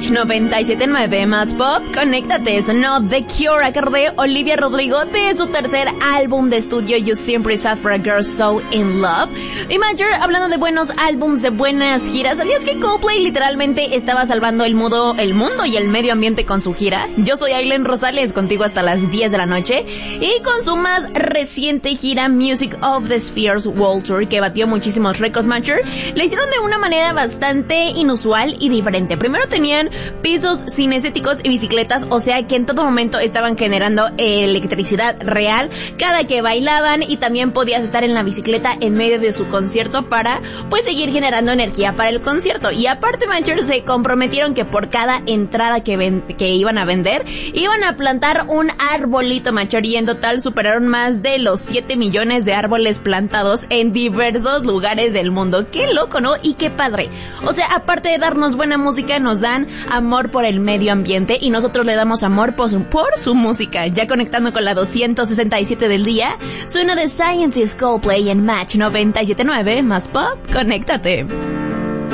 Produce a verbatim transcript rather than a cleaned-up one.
Match noventa y siete punto nueve más pop, conéctate. Sonó The Cure a cargo de Olivia Rodrigo de su tercer álbum de estudio You Simply Sad for a Girl So In Love. Y Major, hablando de buenos álbums, de buenas giras, ¿sabías que Coldplay literalmente estaba salvando el mundo, el mundo y el medio ambiente con su gira? Yo soy Aileen Rosales, contigo hasta las diez de la noche, y con su más reciente gira Music of the Spheres World Tour, que batió muchísimos récords, Major, le hicieron de una manera bastante inusual y diferente. Primero tenían pisos cinecéticos y bicicletas, o sea que en todo momento estaban generando electricidad real cada que bailaban, y también podías estar en la bicicleta en medio de su concierto para pues seguir generando energía para el concierto. Y aparte, Major, se comprometieron que por cada entrada que, ven, que iban a vender, iban a plantar un arbolito, Major, y en total superaron más de los siete millones de árboles plantados en diversos lugares del mundo. Qué loco, ¿no? Y qué padre. O sea, aparte de darnos buena música, nos dan amor por el medio ambiente, y nosotros le damos amor por su, por su música. Ya conectando con la doscientos sesenta y siete del día, suena de Scientist Coldplay en Match noventa y siete punto nueve más pop, conéctate.